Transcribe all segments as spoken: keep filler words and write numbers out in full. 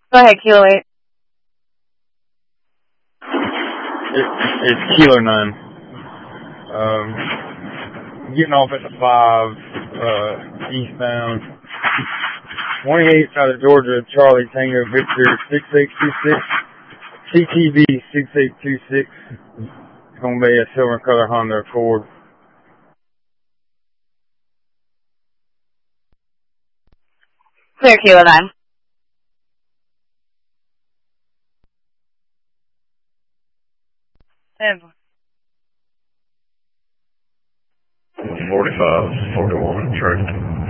Go ahead, Kilo eight. It, it's Kilo nine. Um, getting off at the five, uh, eastbound. twenty-eight out of Georgia, Charlie Tango Victor six eight two six, C T V six eight two six. It's going to be a silver color Honda Accord. Clear, Kilo nine. forty-five, forty-one, train.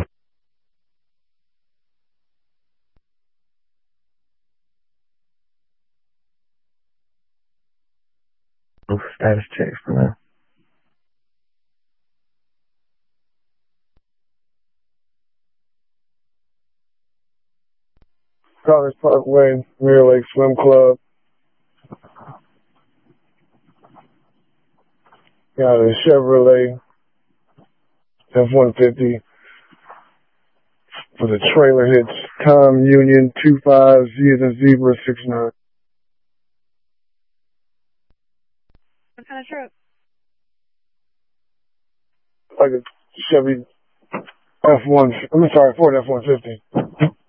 No status checks for now. College Parkway, Mirror Lake Swim Club. Got a Chevrolet F one fifty for the trailer hitch. Tom Union two five Z as in zebra six nine. What kind of truck? Like a Chevy F one, I'm sorry, Ford F one fifty.